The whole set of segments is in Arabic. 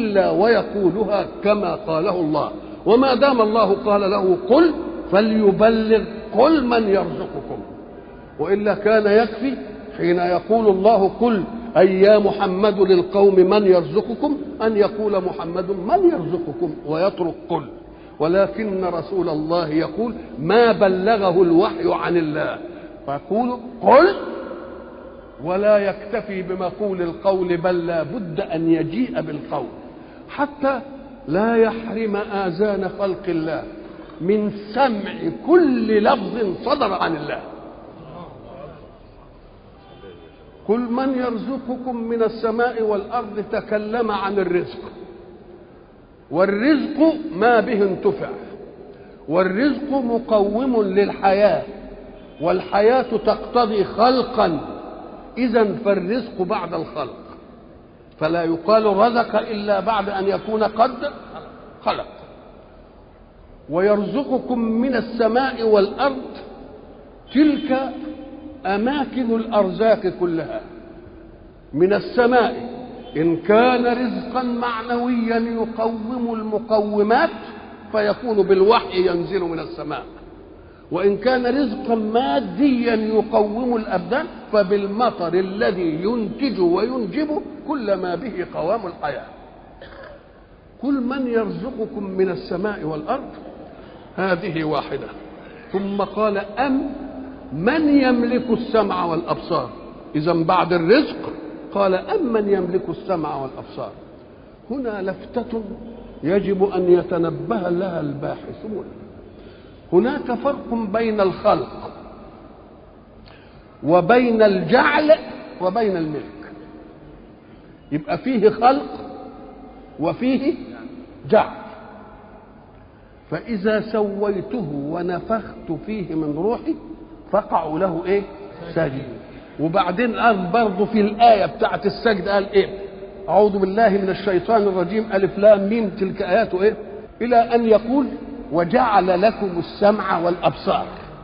إلا ويقولها كما قاله الله. وما دام الله قال له قل فليبلغ قل من يرزقكم، وإلا كان يكفي حين يقول الله قل أي يا محمد للقوم من يرزقكم أن يقول محمد من يرزقكم ويترك قل. ولكن رسول الله يقول ما بلغه الوحي عن الله فيقول قل، ولا يكتفي بمقول القول بل لا بد أن يجيء بالقول حتى لا يحرم آذان خلق الله من سمع كل لفظ صدر عن الله. قل من يرزقكم من السماء والأرض تكلم عن الرزق، والرزق ما به انتفع، والرزق مقوم للحياة، والحياة تقتضي خلقا، إذن فالرزق بعد الخلق، فلا يقال رزق إلا بعد أن يكون قد خلق. ويرزقكم من السماء والأرض تلك أماكن الأرزاق كلها. من السماء إن كان رزقا معنويا يقوم المقومات فيكون بالوحي ينزل من السماء، وإن كان رزقا ماديا يقوم الأبدان فبالمطر الذي ينتج وينجب كل ما به قوام الحياة. كل من يرزقكم من السماء والأرض هذه واحدة، ثم قال أم من يملك السمع والأبصار. إذن بعد الرزق قال أم من يملك السمع والأبصار. هنا لفتة يجب أن يتنبه لها الباحثون. هناك فرق بين الخلق وبين الجعل وبين الملك. يبقى فيه خلق وفيه جعل. فإذا سويته ونفخت فيه من روحي فقعوا له ايه؟ ساجدين. وبعدين قال برضه في الآية بتاعت السجد قال ايه؟ أعوذ بالله من الشيطان الرجيم ألف لام ميم تلك آياته ايه؟ إلى أن يقول وجعل لكم السمع والأبصار.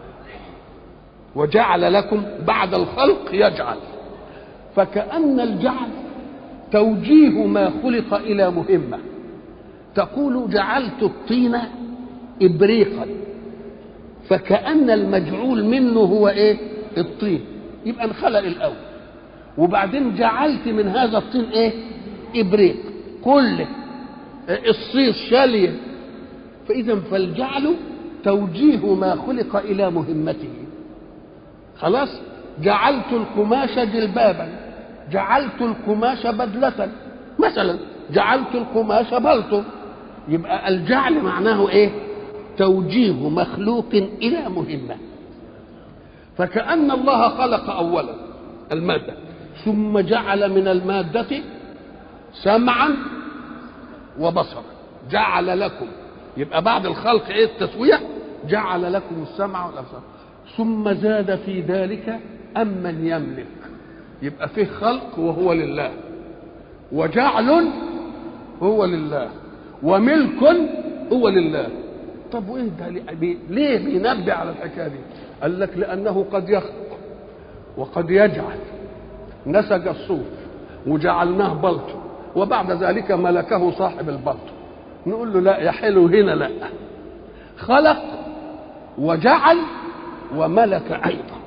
وجعل لكم بعد الخلق يجعل، فكأن الجعل توجيه ما خلق إلى مهمة. تقول جعلت الطين إبريقا، فكأن المجعول منه هو ايه؟ الطين. يبقى انخلق الأول وبعدين جعلت من هذا الطين ايه؟ إبريق كله الصيص شاليه. فإذا فالجعل توجيه ما خلق إلى مهمته. خلاص، جعلت القماش جلبابا، جعلت القماش بدلة مثلا، جعلت القماش بلطو. يبقى الجعل معناه ايه؟ توجيه مخلوق إلى مهمة. فكأن الله خلق أولا المادة ثم جعل من المادة سمعا وبصرا. جعل لكم، يبقى بعد الخلق ايه؟ التسوية. جعل لكم السمع والأبصار، ثم زاد في ذلك أمن يملك. يبقى فيه خلق وهو لله، وجعل هو لله، وملك هو لله. طب وايه ده؟ ليه بينبه على الحكايه دي؟ قال لك لأنه قد يخلق وقد يجعل. نسج الصوف وجعلناه بلطو وبعد ذلك ملكه صاحب البلطو، نقول له لا يا حلو هنا لا، خلق وجعل وملك أيضا.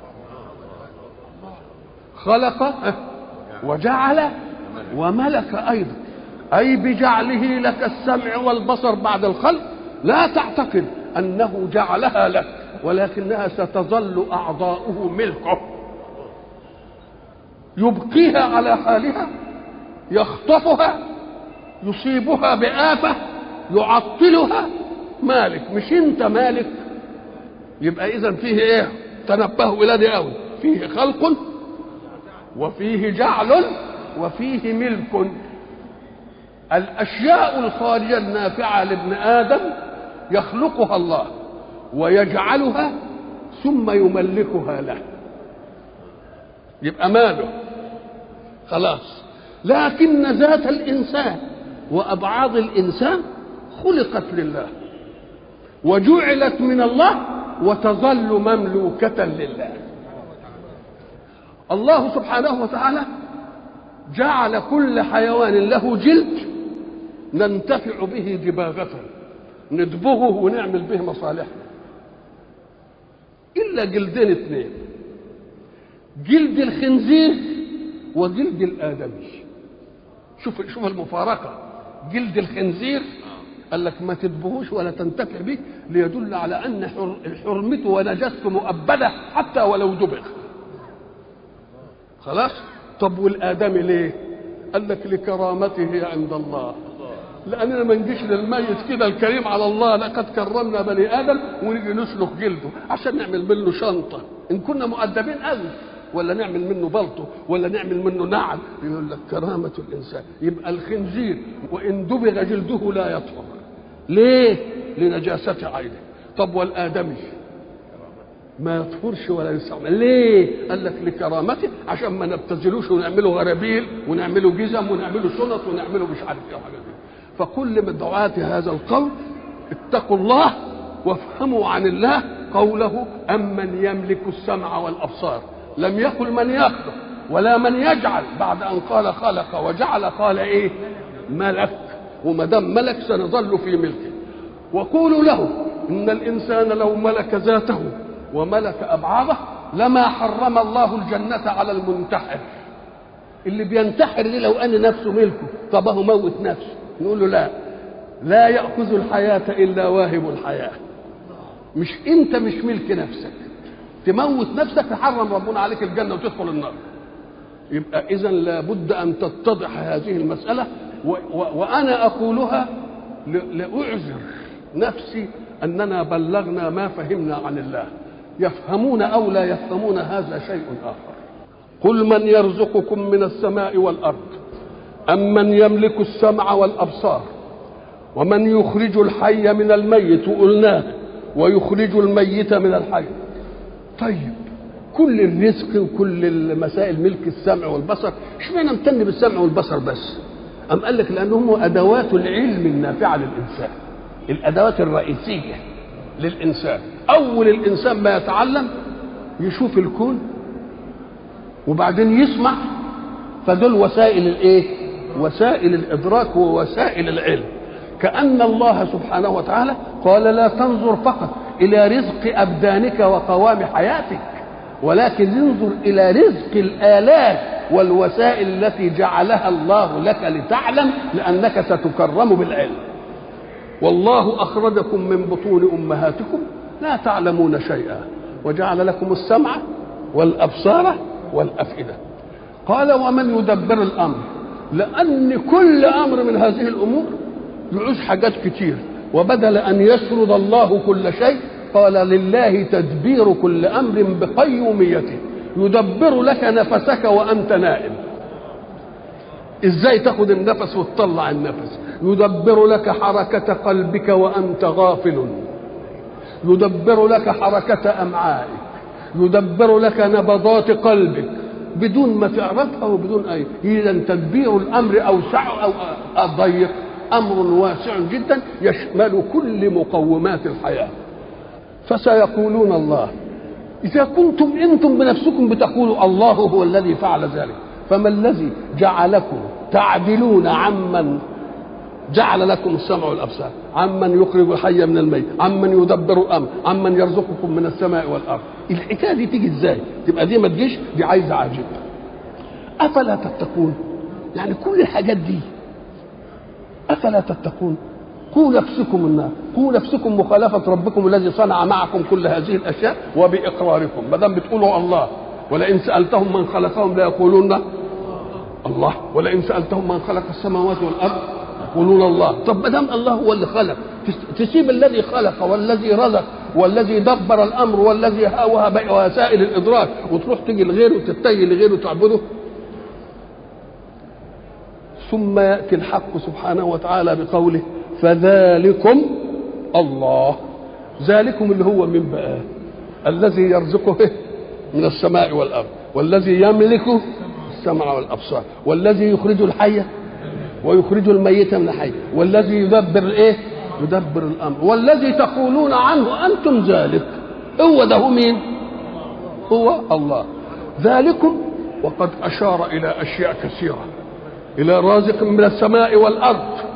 خلق وجعل وملك أيضا، أي بجعله لك السمع والبصر بعد الخلق لا تعتقد أنه جعلها لك، ولكنها ستظل أعضاؤه ملكه، يبقيها على حالها، يخطفها، يصيبها بآفة، يعطلها، مالك مش انت مالك. يبقى إذن فيه ايه؟ تنبهوا إلى دي قوي، فيه خلق وفيه جعل وفيه ملك. الأشياء الخارجة النافعة لابن آدم يخلقها الله ويجعلها ثم يملكها له، يبقى ماله خلاص. لكن ذات الإنسان وأبعاد الإنسان خلقت لله وجعلت من الله وتظل مملوكة لله. الله سبحانه وتعالى جعل كل حيوان له جلد ننتفع به دباغة، ندبغه ونعمل به مصالحنا، إلا جلدين اثنين، جلد الخنزير وجلد الآدمي. شوف المفارقة، جلد الخنزير قال لك ما تدبغوش ولا تنتفع به، ليدل على أن حرمته ونجاسته مؤبدة حتى ولو دبغ. خلاص. طب والآدمي ليه؟ قال لك لكرامته عند الله، لأننا ما نجيش للميت كده الكريم على الله، لقد كرمنا بني آدم ونيجي نسلخ جلده عشان نعمل منه شنطة إن كنا مؤدبين قوي، ولا نعمل منه بلطو، ولا نعمل منه نعل. يقول لك كرامة الإنسان. يبقى الخنزير وإن دبغ جلده لا يطهر، ليه؟ لنجاسة عينه. طب والآدمي ما يطهرش ولا يستعمل، ليه؟ قال لك لكرامته، عشان ما نبتذلوش ونعمله غرابيل ونعمله جزم ونعمله شنط ونعمله مش عارف ايه وحاجات دي. فكل من دعاة هذا القول اتقوا الله وافهموا عن الله قوله أمن يملك السمع والأبصار، لم يقل من يخلق ولا من يجعل، بعد أن قال خلق وجعل قال إيه؟ ملك. وما دام ملك سنظل في ملكه. وقولوا له إن الإنسان لو ملك ذاته وملك أبعاضه لما حرم الله الجنة على المنتحر. اللي بينتحر دي لو أن نفسه ملكه، طب هو موت نفسه، نقول له لا يأخذ الحياة إلا واهب الحياة. مش أنت مش ملك نفسك، تموت نفسك تحرم ربنا عليك الجنة وتدخل النار. يبقى إذن لابد أن تتضح هذه المسألة، وأنا أقولها لأعذر نفسي أننا بلغنا ما فهمنا عن الله. يفهمون أو لا يفهمون هذا شيء آخر. قل من يرزقكم من السماء والأرض أم من يملك السمع والأبصار ومن يخرج الحي من الميت، وقلناه ويخرج الميت من الحي. طيب كل الرزق وكل المسائل ملك السمع والبصر، اشمعنى امتن بالسمع والبصر بس؟ أم قال لك لأنهم أدوات العلم النافعة للإنسان، الأدوات الرئيسية للإنسان. أول الإنسان ما يتعلم يشوف الكون وبعدين يسمع، فدول وسائل الإيه؟ وسائل الإدراك ووسائل العلم. كأن الله سبحانه وتعالى قال لا تنظر فقط إلى رزق أبدانك وقوام حياتك، ولكن انظر إلى رزق الآلات والوسائل التي جعلها الله لك لتعلم، لأنك ستكرم بالعلم. والله أخرجكم من بطون أمهاتكم لا تعلمون شيئا وجعل لكم السمع والأبصار والأفئدة. قال ومن يدبر الأمر، لأن كل أمر من هذه الأمور يعوز حاجات كتير، وبدل أن يسرد الله كل شيء قال لله تدبير كل أمر بقيوميته. يدبر لك نفسك وأنت نائم، إزاي تاخد النفس وتطلع النفس. يدبر لك حركة قلبك وأنت غافل، يدبر لك حركة أمعائك، يدبر لك نبضات قلبك بدون ما تعرفها وبدون أي. إذا تدبير الأمر أوسع أو أضيق، أمر واسع جدا يشمل كل مقومات الحياة. فسيقولون الله. إذا كنتم أنتم بنفسكم بتقولوا الله هو الذي فعل ذلك، فما الذي جعلكم تعدلون عمن جعل لكم السمع والأبصار، عمن يخرج الحي من الميت، عمن يدبر الأمر، عمن يرزقكم من السماء والأرض؟ الحكاية دي تيجي إزاي؟ تبقى دي ما تجيش، دي عايزة عجيب. أفلا تتقون؟ يعني كل الحاجات دي أفلا تتقون؟ قوا نفسكم النار، قوا نفسكم مخالفة ربكم الذي صنع معكم كل هذه الأشياء وبإقراركم. ما دام بتقولوا الله، ولئن سألتهم من خلقهم ليقولون الله، ولئن سألتهم من خلق السماوات والأرض يقولون الله. طب ما دام الله هو اللي خلق، تسيب الذي خلق والذي رزق والذي دبر الأمر والذي وهب وسائل الإدراك وتروح تجي لغيره وتتجه لغيره وتعبده؟ ثم يأتي الحق سبحانه وتعالى بقوله فذلكم الله. ذلكم اللي هو من بقى؟ الذي يرزقه من السماء والأرض، والذي يملك السمع والأبصار، والذي يخرج الحي ويخرج الميت من الحي، والذي يدبر الايه؟ يدبر الأمر، والذي تقولون عنه أنتم ذلك. هو ده هو مين؟ هو الله. ذلكم وقد أشار إلى أشياء كثيرة، إلى رازق من السماء والأرض